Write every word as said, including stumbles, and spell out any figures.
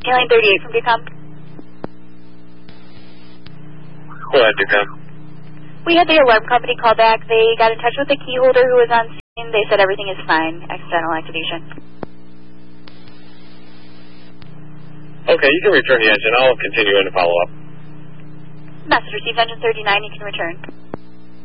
Alien thirty-eight from Decom. Go ahead, Decom. We had the alarm company call back. They got in touch with the key holder who was on scene. They said everything is fine. Accidental activation. Okay, you can return the engine. I'll continue in to follow up. Message received, engine thirty-nine. You can return.